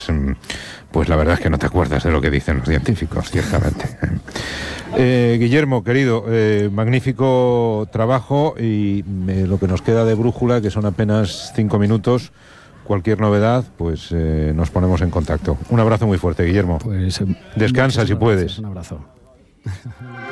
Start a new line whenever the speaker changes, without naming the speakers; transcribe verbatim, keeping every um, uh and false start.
pues la verdad es que no te acuerdas de lo que dicen los científicos, ciertamente. Eh, Guillermo, querido, eh, magnífico trabajo y eh, lo que nos queda de brújula, que son apenas cinco minutos, cualquier novedad, pues eh, nos ponemos en contacto. Un abrazo muy fuerte, Guillermo.
Pues, eh,
descansa si puedes.
Un abrazo.